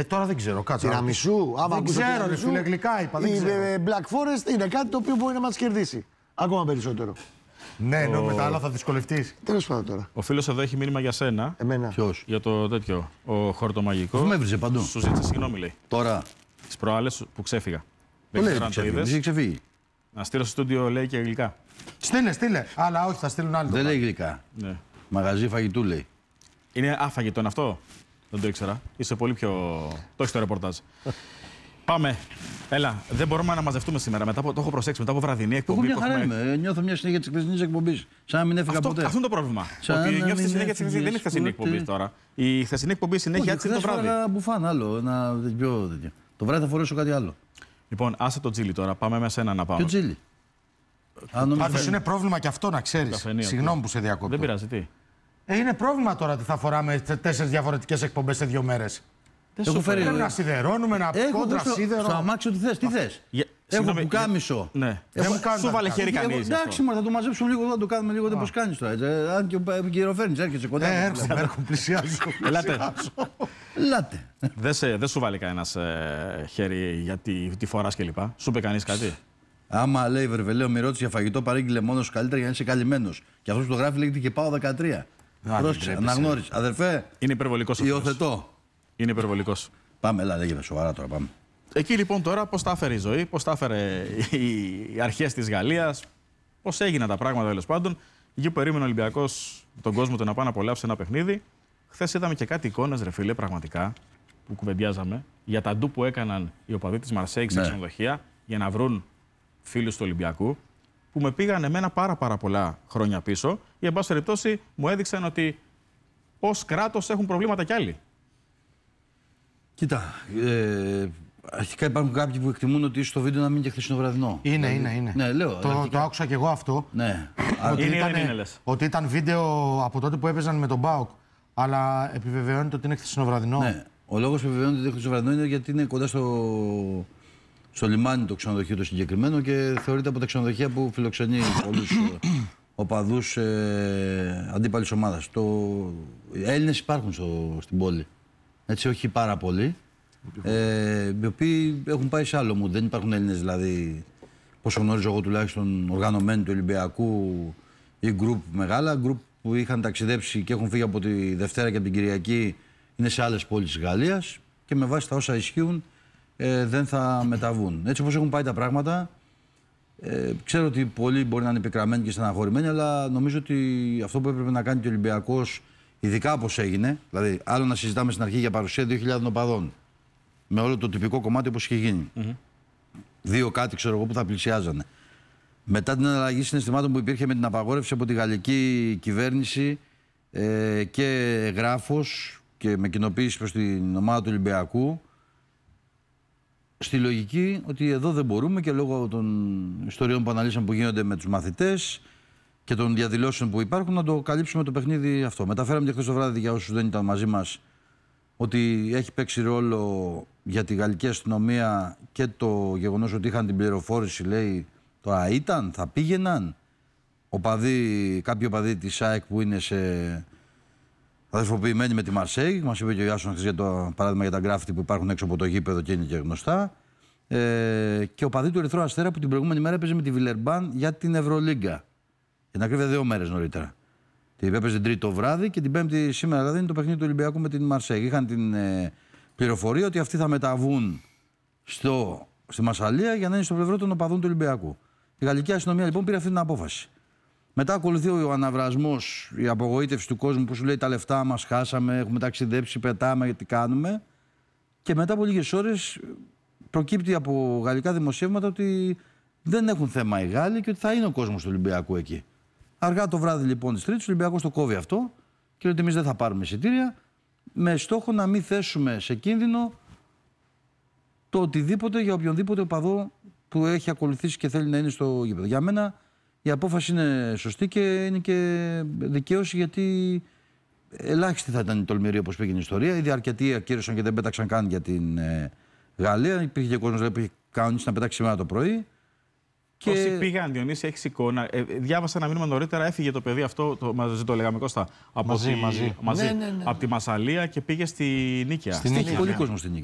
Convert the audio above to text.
Τώρα δεν ξέρω, κάτσε. Τυραμισού, άμα δεν ξέρω, ρε φίλε, γλυκά είπα. Η Black Forest είναι κάτι το οποίο μπορεί να μας κερδίσει. Ακόμα περισσότερο. Ναι, ενώ με τα άλλα θα δυσκολευτείς. Τέλος πάντων τώρα. Ο φίλος εδώ έχει μήνυμα για σένα. Εμένα. Ποιος? Για το τέτοιο. Ο χορτομαγικό. Αφού με έβριζε παντού. Σου ζήτησε συγγνώμη, λέει. Τώρα. Τις προάλλες που ξέφυγα. Το λέει, έχει ξεφύγει. Να στείλω στο στούντιο, λέει, και γλυκά. Στείλε. Αλλά όχι, θα στείλουν άλλοι. Δεν λέει γλυκά. Ναι. Μαγαζί φαγητού λέει. Είναι άφαγητο είναι αυτό. Δεν το ήξερα. Είσαι πολύ πιο. Το έχει το ρεπορτάζ. Πάμε. Έλα, δεν μπορούμε να μαζευτούμε σήμερα. Μετά το έχω προσέξει μετά από βραδινή εκπομπή. Εγώ μια χαρά είμαι. Νιώθω μια συνέχεια τη χθεσινή εκπομπή. Σαν να μην έφυγα ποτέ. Αυτό είναι το πρόβλημα. Ότι νιώθει τη συνέχεια τη χθεσινή. Δεν είναι χθεσινή εκπομπή τώρα. Η χθεσινή εκπομπή συνέχεια έτσι το βράδυ. Θα μπουφάν άλλο. Το βράδυ θα φορέσω κάτι άλλο. Λοιπόν, άσε το τζίλι τώρα. Πάμε με σένα να πάμε. Ποιο τζίλι? Πάντως είναι πρόβλημα και αυτό να ξέρεις. Συγγνώμη που σε διακόπτω. Δεν πειράζει, τι. Είναι πρόβλημα τώρα ότι θα φοράμε 4 διαφορετικές εκπομπές σε 2 μέρες. Έχω φέρει. Πρέπει να σιδερώνουμε, να κόντρα σίδερο. Στο αμάξι τι θες, τι θες. Έχω πουκάμισο. Ναι. Σου βάλε χέρι κανείς. Εντάξει, μα θα το μαζέψουμε λίγο εδώ, να το κάνουμε λίγο πώς κάνεις τώρα. Αν και ο γυροφέρνης έρχεσαι κοντά. Έρχομαι, πλησιάζω. Ελάτε. Δεν σου βάλει κανένας χέρι γιατί τη φοράς κλπ. Σου είπε κανείς κάτι. Άμα λέει Βερβελαίο, με ρώτησε για φαγητό, παρήγγειλε μόνος καλύτερα για να είσαι καλυμμένος. Και αυτός που το γράφει λέγεται και πάω 13. Πρόσεξε, αναγνώρισε. Αδερφέ, είναι υπερβολικός ο υιοθετώ. Είναι υπερβολικός. Πάμε, έλα, λέγεται σοβαρά τώρα, πάμε. Εκεί λοιπόν τώρα πώς τα έφερε η ζωή, πώς τα έφερε οι αρχές της Γαλλίας, πώς έγιναν τα πράγματα τέλος πάντων. Εκεί που περίμενε ο Ολυμπιακός τον κόσμο του να πάει να απολαύσει ένα παιχνίδι. Χθες είδαμε και κάτι εικόνες, ρε φίλε, πραγματικά, που κουβεντιάζαμε για τα ντου που έκαναν οι οπαδοί της Μαρσέιγ σε ξενοδοχεία για να βρουν φίλους του Ολυμπιακού, που με πήγαν εμένα πάρα πολλά χρόνια πίσω, ή εν πάση περιπτώσει μου έδειξαν ότι ως κράτος έχουν προβλήματα κι άλλοι. Κοίτα, αρχικά υπάρχουν κάποιοι που εκτιμούν ότι στο βίντεο να μην είναι και χθεσινό βραδινό. Είναι. Ναι, λέω. Το άκουσα κι εγώ αυτό. Ναι. Ότι ήταν βίντεο από τότε που έπαιζαν με τον ΠΑΟΚ. Αλλά επιβεβαιώνεται ότι είναι χθεσινό βραδινό. Ναι. Ο λόγος που επιβεβαιώνεται ότι είναι χθεσινό βραδινό είναι γιατί είναι κοντά στο λιμάνι το ξενοδοχείο το συγκεκριμένο και θεωρείται από τα ξενοδοχεία που φιλοξενεί πολλούς οπαδούς αντίπαλης ομάδας. Οι Έλληνες υπάρχουν στην πόλη. Έτσι, όχι πάρα πολλοί. Οι οποίοι έχουν πάει σε άλλο μου. Δεν υπάρχουν Έλληνες, δηλαδή, πόσο γνωρίζω εγώ τουλάχιστον, οργανωμένοι του Ολυμπιακού ή γκρουπ μεγάλα. Γκρουπ που είχαν ταξιδέψει και έχουν φύγει από τη Δευτέρα και από την Κυριακή είναι σε άλλες πόλεις της Γαλλίας και με βάση τα όσα ισχύουν δεν θα μεταβούν. Έτσι όπως έχουν πάει τα πράγματα, ξέρω ότι πολλοί μπορεί να είναι επικραμμένοι και στεναχωρημένοι, αλλά νομίζω ότι αυτό που έπρεπε να κάνει και ο Ολυμπιακός, ειδικά όπως έγινε, δηλαδή άλλο να συζητάμε στην αρχή για παρουσία 2.000 οπαδών, με όλο το τυπικό κομμάτι όπως είχε γίνει. Δύο κάτι ξέρω εγώ που θα πλησιάζανε. Μετά την αλλαγή συναισθημάτων που υπήρχε με την απαγόρευση από τη γαλλική κυβέρνηση και γράφος και με κοινοποίηση προς την ομάδα του Ολυμπιακού, στη λογική ότι εδώ δεν μπορούμε και λόγω των ιστοριών που αναλύσαμε που γίνονται με τους μαθητές και των διαδηλώσεων που υπάρχουν να το καλύψουμε το παιχνίδι αυτό. Μεταφέραμε και χθες το βράδυ για όσους δεν ήταν μαζί μας ότι έχει παίξει ρόλο για τη γαλλική αστυνομία και το γεγονός ότι είχαν την πληροφόρηση, λέει, τώρα ήταν, θα πήγαιναν κάποιοι οπαδοί της ΑΕΚ που είναι αδερφοποιημένοι με τη Μαρσέιγ. Μας είπε και ο Ιάσονας για το παράδειγμα για τα γκράφιτι που υπάρχουν έξω από το γήπεδο και είναι και γνωστά. Και ο οπαδοί του Ερυθρού Αστέρα που την προηγούμενη μέρα έπαιζε με τη Βιλερμπάν για την Ευρωλίγκα. Για να κρύβει 2 μέρες νωρίτερα. Την έπαιζε την Τρίτη το βράδυ και την Πέμπτη σήμερα δηλαδή είναι το παιχνίδι του Ολυμπιακού με την Μαρσέιγ. Είχαν την πληροφορία ότι αυτοί θα μεταβούν στη Μασσαλία για να είναι στο πλευρό των οπαδών του Ολυμπιακού. Η γαλλική αστυνομία λοιπόν πήρε αυτή την απόφαση. Μετά ακολουθεί ο αναβρασμός, η απογοήτευση του κόσμου που σου λέει τα λεφτά μας χάσαμε, έχουμε ταξιδέψει, πετάμε, τι κάνουμε. Και μετά από λίγες ώρες προκύπτει από γαλλικά δημοσιεύματα ότι δεν έχουν θέμα οι Γάλλοι και ότι θα είναι ο κόσμος του Ολυμπιακού εκεί. Αργά το βράδυ λοιπόν της Τρίτης, ο Ολυμπιακός το κόβει αυτό και λέει ότι εμείς δεν θα πάρουμε εισιτήρια με στόχο να μην θέσουμε σε κίνδυνο το οτιδήποτε για οποιονδήποτε οπαδό που έχει ακολουθήσει και θέλει να είναι στο γήπεδο. Για μένα η απόφαση είναι σωστή και είναι και δικαίωση γιατί ελάχιστη θα ήταν η τολμηρή όπως πήγαινε η ιστορία. Ήδη αρκετοί ακύρωσαν και δεν πέταξαν καν για την Γαλλία. Υπήρχε και κόσμος που είχε κανονίσει να πετάξει σήμερα το πρωί. Όσοι πήγαν, Διονύση, έχεις εικόνα. Διάβασα ένα μήνυμα νωρίτερα, έφυγε το παιδί αυτό, μαζί το λέγαμε Κώστα, μαζί. Από τη Μασσαλία και πήγε στη Νίκαια. Στην Νίκαια. Πολύ κόσμο στην Νίκαια.